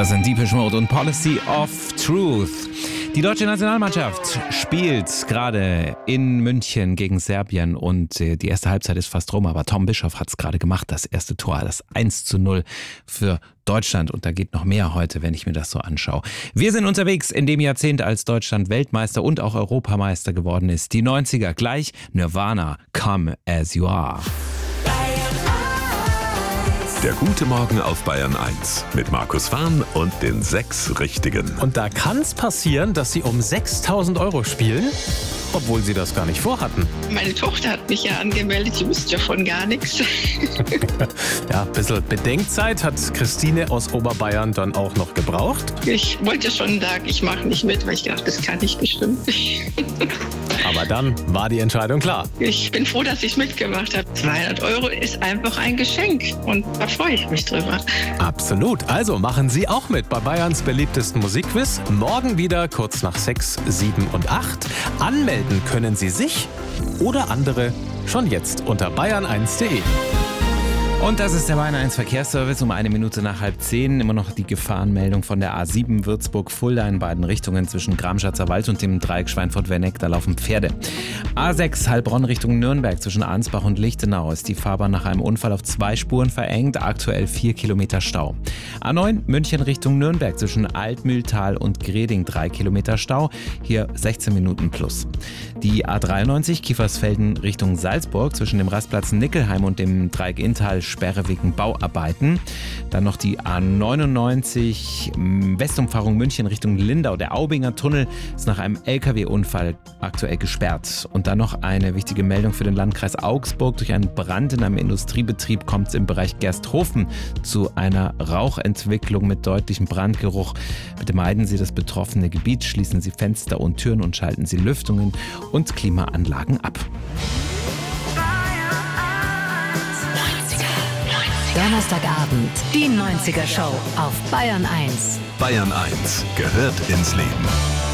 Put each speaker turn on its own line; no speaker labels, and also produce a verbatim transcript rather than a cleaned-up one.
Das sind Deepish Mode und Policy of Truth. Die deutsche Nationalmannschaft spielt gerade in München gegen Serbien und die erste Halbzeit ist fast rum, aber Tom Bischoff hat es gerade gemacht, das erste Tor, das eins zu null für Deutschland, und da geht noch mehr heute, wenn ich mir das so anschaue. Wir sind unterwegs in dem Jahrzehnt, als Deutschland Weltmeister und auch Europameister geworden ist. Die neunziger, gleich Nirvana, Come As You Are.
Der gute Morgen auf Bayern eins mit Markus Fahn und den sechs Richtigen.
Und da kann es passieren, dass Sie um sechstausend Euro spielen, obwohl Sie das gar nicht vorhatten.
Meine Tochter hat mich ja angemeldet, die wusste davon gar nichts.
Ja, ein bisschen Bedenkzeit hat Christine aus Oberbayern dann auch noch gebraucht.
Ich wollte schon sagen, ich mache nicht mit, weil ich dachte, das kann ich bestimmt nicht.
Aber dann war die Entscheidung klar.
Ich bin froh, dass ich mitgemacht habe. zweihundert Euro ist einfach ein Geschenk und da freue ich mich drüber.
Absolut. Also machen Sie auch mit bei Bayerns beliebtesten Musikquiz. Morgen wieder kurz nach sechs, sieben und acht. Anmelden können Sie sich oder andere schon jetzt unter bayern eins punkt de.
Und das ist der Bayern eins Verkehrsservice um eine Minute nach halb zehn. Immer noch die Gefahrenmeldung von der A sieben Würzburg-Fulda in beiden Richtungen zwischen Gramschatzer Wald und dem Dreieck Schweinfurt-Werneck. Da laufen Pferde. A sechs Heilbronn Richtung Nürnberg zwischen Ansbach und Lichtenau ist die Fahrbahn nach einem Unfall auf zwei Spuren verengt. Aktuell vier Kilometer Stau. A neun München Richtung Nürnberg zwischen Altmühltal und Greding drei Kilometer Stau. Hier sechzehn Minuten plus. Die A dreiundneunzig Kiefersfelden Richtung Salzburg zwischen dem Rastplatz Nickelheim und dem Dreieck Inntal Sperre wegen Bauarbeiten. Dann noch die A neunundneunzig Westumfahrung München Richtung Lindau. Der Aubinger Tunnel ist nach einem L K W-Unfall aktuell gesperrt. Und dann noch eine wichtige Meldung für den Landkreis Augsburg. Durch einen Brand in einem Industriebetrieb kommt es im Bereich Gersthofen zu einer Rauchentwicklung mit deutlichem Brandgeruch. Bitte meiden Sie das betroffene Gebiet, schließen Sie Fenster und Türen und schalten Sie Lüftungen und Klimaanlagen ab.
Donnerstagabend, die neunziger Show auf Bayern eins.
Bayern eins gehört ins Leben.